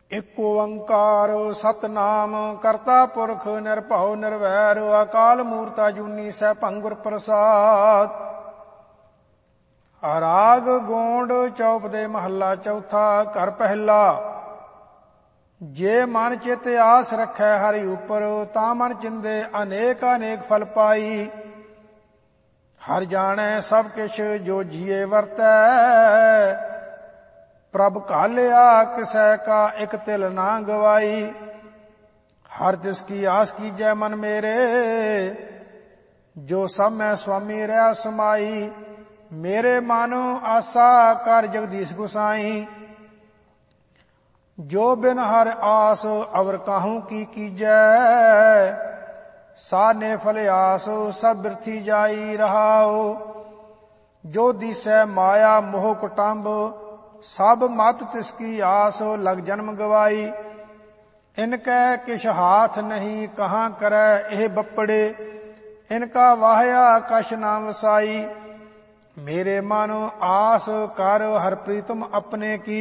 ਇਕ ਓੰਕਾਰ ਸਤਨਾਮ ਕਰਤਾ ਪੁਰਖ ਨਿਰਭਉ ਨਿਰਵੈਰ ਅਕਾਲ ਮੂਰਤ ਅਜੂਨੀ ਸੈਭੰ ਗੁਰ ਪ੍ਰਸਾਦ। ਰਾਗ ਗੋਂਡ ਚੌਪਦੇ ਮਹੱਲਾ ਚੌਥਾ। ਘਰ ਪਹਿਲਾ। ਜੇ ਮਨ ਚਿਤ ਆਸ ਰਖੈ ਹਰਿ ਉਪਰ ਤਾਂ ਮਨ ਚਿੰਦੇ ਅਨੇਕ ਅਨੇਕ ਫਲ ਪਾਈ। ਹਰ ਜਾਣੈ ਸਭ ਕਿਛ ਜੋ ਜੀਏ ਵਰਤੈ ਪ੍ਰਭ ਘਾਲਿਆ ਕਿਸੈ ਕਾ ਇਕ ਤਿਲ ਨਾ ਗਵਾਈ। ਹਰ ਤਿਸ ਕੀ ਆਸ ਕੀਜੈ ਮਨ ਮੇਰੇ ਜੋ ਸਭ ਮੈਂ ਸੁਆਮੀ ਰਹਿ ਸਮਾਈ। ਮੇਰੇ ਮਨ ਆਸਾ ਕਰ ਜਗਦੀਸ਼ ਗੁਸਾਈ ਜੋ ਬਿਨ ਹਰ ਆਸ ਅਵਰ ਕਾਹੂ ਕੀ ਕੀਜੈ। ਸਾਨੇ ਫਲ ਆਸ ਸਭ ਬਿਰਥੀ ਜਾਈ ਰਹਾਉ ਜੋ ਦਿਸੈ ਮਾਇਆ ਮੋਹ ਕੁਟੰਬ ਸਭ ਮਤ ਤਿਸ ਕੀ ਆਸ ਲਗ ਜਨਮ ਗਵਾਈ। ਇਨਕੈ ਕਿਛ ਹਾਥ ਨਹੀਂ ਕਹਾਂ ਕਰੈ ਇਹ ਬੱਪੜੇ ਇਨਕਾ ਵਾਹਿਆ ਕਛ ਨਾ ਵਸਾਈ। ਮੇਰੇ ਮਨ ਆਸ ਕਰ ਹਰ ਪ੍ਰੀਤਮ ਆਪਣੇ ਕੀ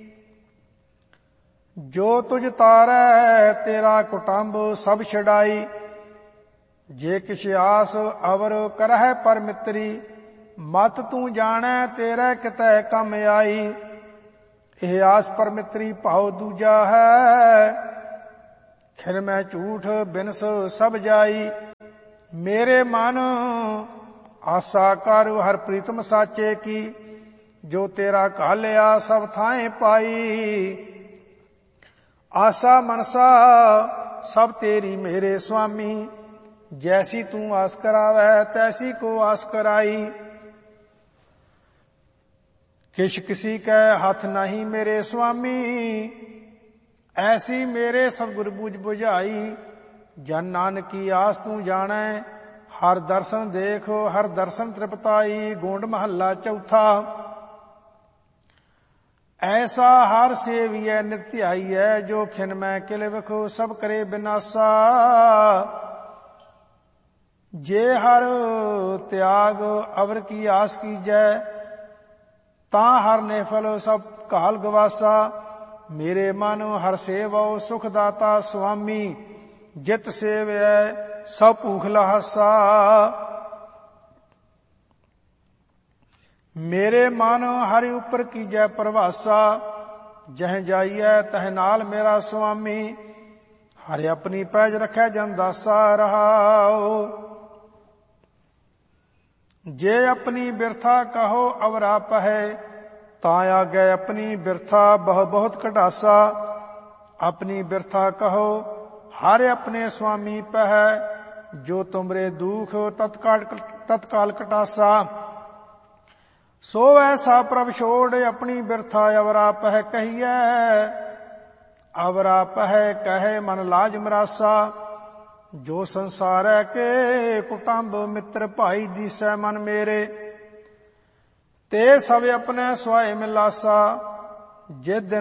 ਜੋ ਤੁਝ ਤਾਰੈ ਤੇਰਾ ਕੁਟੰਬ ਸਭ ਛਡਾਈ। ਜੇ ਕਿਛ ਆਸ ਅਵਰ ਕਰਹਿ ਪਰ ਮਿੱਤਰੀ ਮਤ ਤੂੰ ਜਾਣੈ ਤੇਰੇ ਕਿਤੈ ਕੰਮ ਆਈ। ਇਹ ਆਸ ਪਰ ਮਿੱਤਰੀ ਭਾਉ ਦੂਜਾ ਹੈ ਖਿਰ ਮੈਂ ਝੂਠ ਬਿਨਸ ਸਭ ਜਾਈ। ਮੇਰੇ ਮਨ ਆਸਾ ਕਰ ਹਰ ਪ੍ਰੀਤਮ ਸਾਚੇ ਕੀ ਜੋ ਤੇਰਾ ਘਾਲਿਆ ਸਭ ਥਾਂ ਪਾਈ। ਆਸਾ ਮਨਸਾ ਸਭ ਤੇਰੀ ਮੇਰੇ ਸੁਆਮੀ ਜੈਸੀ ਤੂੰ ਆਸ ਕਰਾਵੈ ਤੈਸੀ ਕੋ ਆਸ ਕਰਾਈ। ਕਿਛ ਕਿਸੀ ਕੈ ਹੱਥ ਨਹੀਂ ਮੇਰੇ ਸੁਆਮੀ ਐਸੀ ਮੇਰੇ ਸਤਿਗੁਰ ਬੂਝ ਬੁਝਾਈ। ਜਨ ਨਾਨਕੀ ਆਸ ਤੂੰ ਜਾਣੈ ਹਰ ਦਰਸ਼ਨ ਦੇਖ ਹਰ ਦਰਸ਼ਨ ਤ੍ਰਿਪਤਾਈ। ਗੋਂਡ ਮਹੱਲਾ ਚੌਥਾ। ਐਸਾ ਹਰ ਸੇਵੀਐ ਨਿਤ ਧਿਆਈਐ ਜੋ ਖਿਨ ਮੈਂ ਕਿਲ ਵਿਖੋ ਸਭ ਕਰੇ ਬਿਨਾਸਾ। ਜੇ ਹਰ ਤਿਆਗ ਅਵਰ ਕੀ ਆਸ ਕੀਜੈ ਤਾਂ ਹਰ ਨੇ ਫਲ ਸਭ ਘਾਲ ਗਵਾਸਾ। ਮੇਰੇ ਮਨ ਹਰ ਸੇਵਉ ਸੁਖ ਦਾਤਾ ਸੁਆਮੀ ਜਿਤ ਸੇਵਿਐ ਸਭ ਭੂਖ ਲਹਾਸਾ। ਮੇਰੇ ਮਨ ਹਰਿ ਉਪਰ ਕੀਜੈ ਪ੍ਰਵਾਸਾ ਜਹ ਜਾਈਐ ਤਹ ਨਾਲ ਮੇਰਾ ਸੁਆਮੀ। ਹਰਿ ਆਪਣੀ ਪੈਜ ਰਖੈ ਜਨ ਦਾਸਾ ਰਹਾਉ। ਜੇ ਆਪਣੀ ਬਿਰਥਾ ਕਹੋ ਅਵਰਾ ਪਹੈ ਤਾਂ ਆਗੈ ਆਪਣੀ ਬਿਰਥਾ ਬਹੁ ਬਹੁਤ ਕਢਾਸਾ। ਆਪਣੀ ਬਿਰਥਾ ਕਹੋ ਹਰ ਆਪਣੇ ਸੁਆਮੀ ਪਹੈ ਜੋ ਤੁਮਰੇ ਦੁਖ ਤਤਕਾਲ ਕਟਾਸਾ। ਸੋ ਐਸਾ ਪ੍ਰਭ ਛੋੜ ਆਪਣੀ ਬਿਰਥਾ ਅਵਰਾ ਪਹੈ ਕਹੀਐ। ਅਵਰਾ ਪਹੈ ਕਹੈ ਮਨ ਲਾਜ ਮਰਾਸਾ। ਜੋ ਸੰਸਾਰੈ ਕੇ ਕੁਟੰਬ ਮਿੱਤਰ ਭਾਈ ਦੀਸੈ ਮਨ ਮੇਰੇ ਤੇ ਸਭ ਆਪਣੇ ਸੁਆਏ ਮਿਲਾਸਾ। ਜਿਤ ਦਿਨ